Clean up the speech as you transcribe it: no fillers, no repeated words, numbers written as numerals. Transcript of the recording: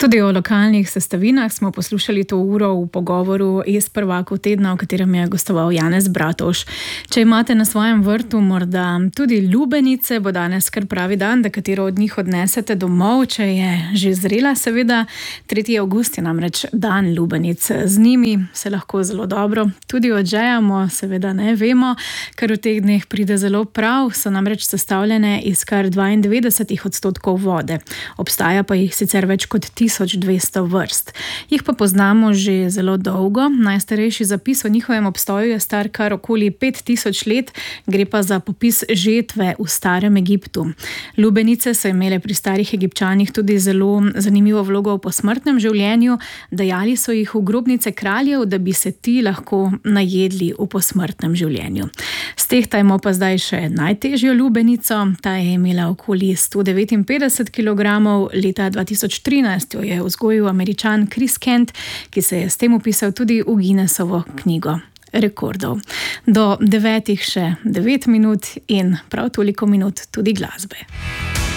Tudi o lokalnih sestavinah smo poslušali to uro v pogovoru iz prvakov tedna, v katerem je gostoval Janez Bratovž. Če imate na svojem vrtu morda tudi lubenice, bo danes kar pravi dan, da katero od njih odnesete domov, če je že zrela, seveda. 3. avgust je namreč dan lubenic. Z njimi se lahko zelo dobro tudi odžejamo, seveda ne vemo, ker v teh dneh pride zelo prav, so namreč sestavljene iz kar 92% vode. Obstaja pa jih sicer več kot 1200 vrst. Jih pa poznamo že zelo dolgo. Najstarejši zapis o njihovem obstoju je star kar okoli 5000 let, gre pa za popis žetve v starem Egiptu. Lubenice so imele pri starih Egipčanih tudi zelo zanimivo vlogo v posmrtnem življenju. Dajali so jih v grobnice kraljev, da bi se ti lahko najedli v posmrtnem življenju. Stehtajmo pa zdaj še najtežjo lubenico. Ta je imela okoli 159 kg. Leta 2013 jo je vzgojil Američan Chris Kent, ki se je s tem vpisal tudi v Guinnessovo knjigo rekordov. Do 9 še 9 minut in prav toliko minut tudi glasbe.